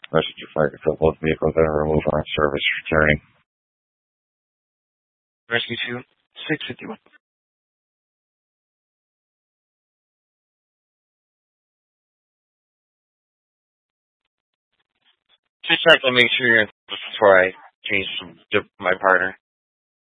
Message you flagged a couple of vehicles that are removed on service returning. Rescue 2, 651. Just check to make sure you're before I change my partner.